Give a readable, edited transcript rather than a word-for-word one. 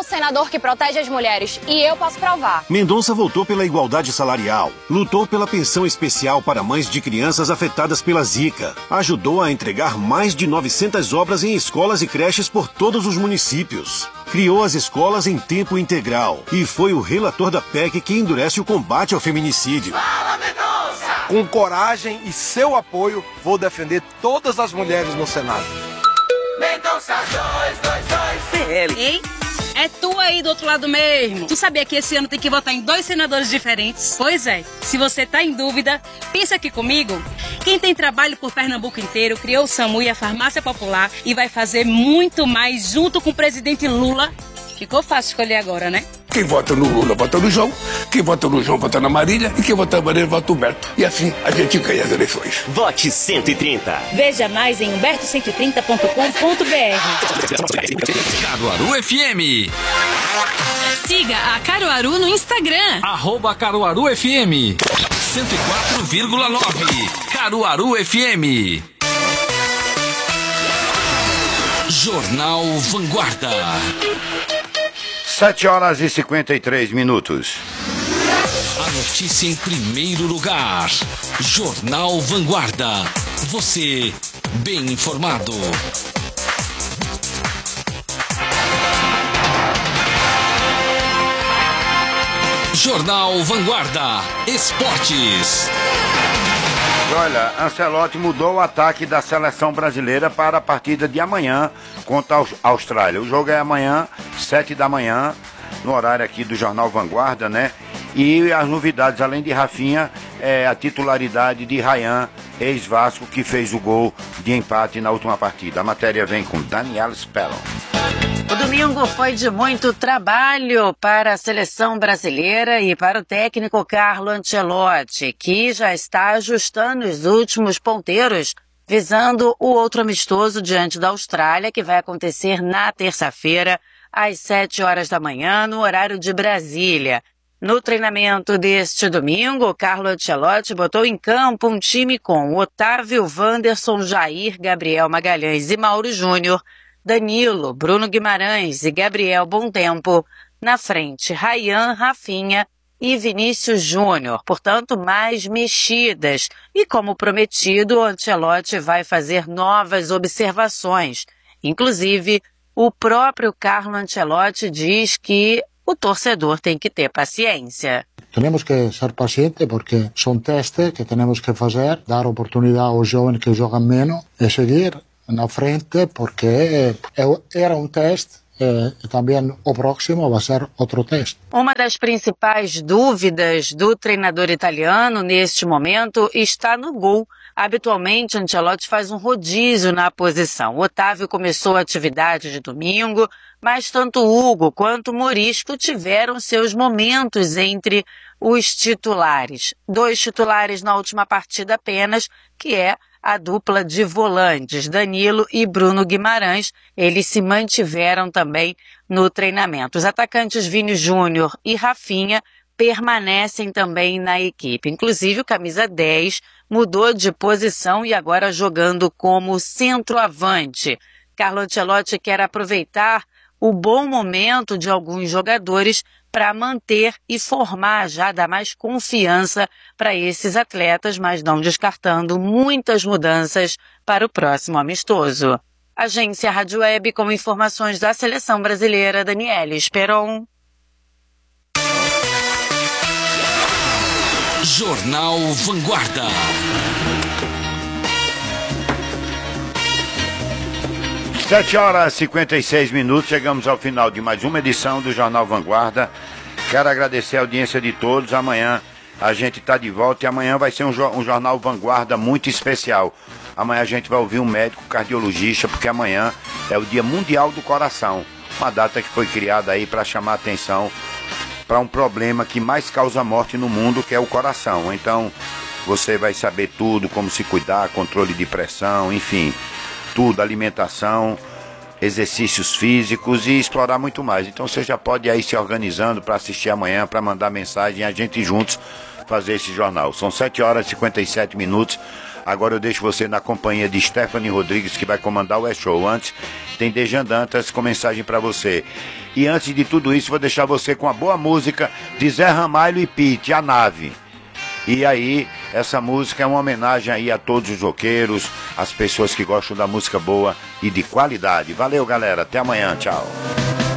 senador que protege as mulheres e eu posso provar. Mendonça voltou pela igualdade salarial, lutou pela pensão especial para mães de crianças afetadas pela Zika, ajudou a entregar mais de 900 obras em escolas e creches por todos os municípios, criou as escolas em tempo integral e foi o relator da PEC que endurece o combate ao feminicídio. Fala, Mendonça! Com coragem e seu apoio, vou defender todas as mulheres no Senado. Mendonça 222 PL. Ei, é tu aí do outro lado mesmo. Tu sabia que esse ano tem que votar em 2 senadores diferentes? Pois é, se você tá em dúvida, pensa aqui comigo. Quem tem trabalho por Pernambuco inteiro, criou o SAMU e a Farmácia Popular e vai fazer muito mais junto com o presidente Lula. Ficou fácil escolher agora, né? Quem vota no Lula vota no João, quem vota no João vota na Marília e quem vota na Marília vota no Humberto. E assim a gente ganha as eleições. Vote 130. Veja mais em humberto130.com.br. Caruaru FM. Siga a Caruaru no Instagram. @Caruaru FM. 104,9. Caruaru FM. Jornal Vanguarda. 7h53. A notícia em primeiro lugar. Jornal Vanguarda. Você bem informado. Jornal Vanguarda. Esportes. Olha, Ancelotti mudou o ataque da seleção brasileira para a partida de amanhã contra a Austrália. O jogo é amanhã, 7 da manhã, no horário aqui do Jornal Vanguarda, né? E as novidades, além de Rafinha, é a titularidade de Ryan, ex-Vasco, que fez o gol de empate na última partida. A matéria vem com Daniel Spellon. O domingo foi de muito trabalho para a seleção brasileira e para o técnico Carlo Ancelotti, que já está ajustando os últimos ponteiros, visando o outro amistoso diante da Austrália, que vai acontecer na terça-feira, às 7 horas da manhã, no horário de Brasília. No treinamento deste domingo, Carlo Ancelotti botou em campo um time com Otávio, Wanderson, Jair, Gabriel Magalhães e Mauro Júnior, Danilo, Bruno Guimarães e Gabriel Bontempo, na frente Ryan, Rafinha e Vinícius Júnior, portanto mais mexidas. E como prometido, Ancelotti vai fazer novas observações. Inclusive, o próprio Carlo Ancelotti diz que o torcedor tem que ter paciência. Temos que ser pacientes porque são testes que temos que fazer, dar oportunidade aos jovens que jogam menos e seguir na frente, porque era um teste e também o próximo vai ser outro teste. Uma das principais dúvidas do treinador italiano neste momento está no gol. Habitualmente, Ancelotti faz um rodízio na posição. Otávio começou a atividade de domingo, mas tanto Hugo quanto Morisco tiveram seus momentos entre os titulares. 2 titulares na última partida apenas, que é a dupla de volantes, Danilo e Bruno Guimarães. Eles se mantiveram também no treinamento. Os atacantes Vini Júnior e Rafinha permanecem também na equipe. Inclusive, o camisa 10 mudou de posição e agora jogando como centroavante. Carlo Ancelotti quer aproveitar o bom momento de alguns jogadores para manter e formar, já dar mais confiança para esses atletas, mas não descartando muitas mudanças para o próximo amistoso. Agência Rádio Web com informações da seleção brasileira, Daniele Esperon. Jornal Vanguarda. Sete horas e 56 minutos, chegamos ao final de mais uma edição do Jornal Vanguarda. Quero agradecer a audiência de todos. Amanhã a gente está de volta e amanhã vai ser um Jornal Vanguarda muito especial. Amanhã a gente vai ouvir um médico cardiologista, porque amanhã é o Dia Mundial do Coração. Uma data que foi criada aí para chamar atenção para um problema que mais causa morte no mundo, que é o coração. Então você vai saber tudo, como se cuidar, controle de pressão, enfim, tudo, alimentação, exercícios físicos e explorar muito mais. Então você já pode ir aí se organizando para assistir amanhã, para mandar mensagem, a gente juntos fazer esse jornal. São 7 horas e 57 minutos. Agora eu deixo você na companhia de Stephanie Rodrigues, que vai comandar o E-Show. Antes, tem Dejan Dantas com mensagem para você. E antes de tudo isso, vou deixar você com a boa música de Zé Ramalho e Pete, A Nave. E aí, essa música é uma homenagem aí a todos os roqueiros, as pessoas que gostam da música boa e de qualidade. Valeu, galera. Até amanhã. Tchau.